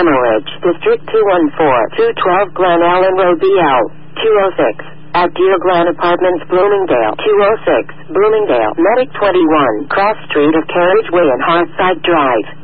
Hemorrhage, District 214, 212 Glen Ellen Road, BL 206. At Deer Glen Apartments, Bloomingdale, 206, Bloomingdale, Medic 21, Cross Street of Carriageway and Hearthside Drive.